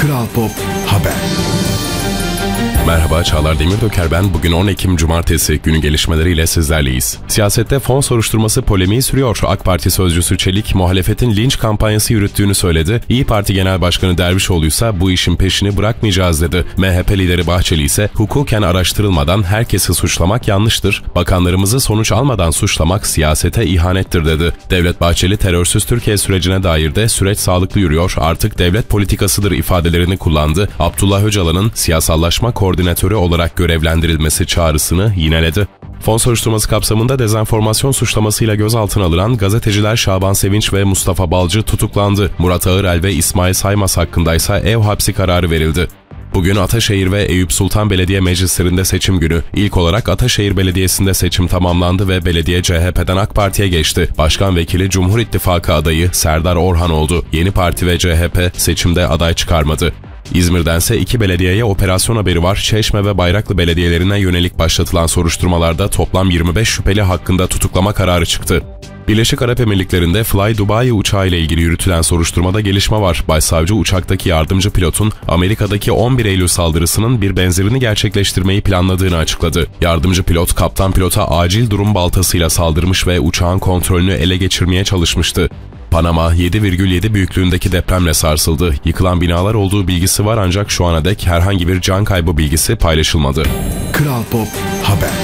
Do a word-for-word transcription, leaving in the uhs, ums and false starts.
Kral Pop Haber. Merhaba, Çağlar Demirdöker ben. Bugün on Ekim Cumartesi, günün gelişmeleriyle sizlerleyiz. Siyasette fon soruşturması polemiği sürüyor. AK Parti sözcüsü Çelik, muhalefetin linç kampanyası yürüttüğünü söyledi. İyi Parti Genel Başkanı Dervişoğlu ise bu işin peşini bırakmayacağız dedi. M H P lideri Bahçeli ise hukuken araştırılmadan herkesi suçlamak yanlıştır. Bakanlarımızı sonuç almadan suçlamak siyasete ihanettir dedi. Devlet Bahçeli, terörsüz Türkiye sürecine dair de süreç sağlıklı yürüyor, artık devlet politikasıdır ifadelerini kullandı. Abdullah Öcalan'ın siyasallaşma koordinatörü olarak görevlendirilmesi çağrısını yineledi. Fon soruşturması kapsamında dezenformasyon suçlamasıyla gözaltına alınan gazeteciler Şaban Sevinç ve Mustafa Balcı tutuklandı. Murat Ağırel ve İsmail Saymaz hakkındaysa ev hapsi kararı verildi. Bugün Ataşehir ve Eyüp Sultan Belediye Meclislerinde seçim günü. İlk olarak Ataşehir Belediyesi'nde seçim tamamlandı ve belediye C H P'den AK Parti'ye geçti. Başkan vekili Cumhur İttifakı adayı Serdar Orhan oldu. Yeni Parti ve C H P seçimde aday çıkarmadı. İzmir'dense iki belediyeye operasyon haberi var. Çeşme ve Bayraklı belediyelerine yönelik başlatılan soruşturmalarda toplam yirmi beş şüpheli hakkında tutuklama kararı çıktı. Birleşik Arap Emirlikleri'nde Fly Dubai uçağı ile ilgili yürütülen soruşturmada gelişme var. Başsavcı uçaktaki yardımcı pilotun Amerika'daki on bir Eylül saldırısının bir benzerini gerçekleştirmeyi planladığını açıkladı. Yardımcı pilot kaptan pilota acil durum baltasıyla saldırmış ve uçağın kontrolünü ele geçirmeye çalışmıştı. Panama yedi virgül yedi büyüklüğündeki depremle sarsıldı. Yıkılan binalar olduğu bilgisi var ancak şu ana dek herhangi bir can kaybı bilgisi paylaşılmadı. Kral Pop Haber.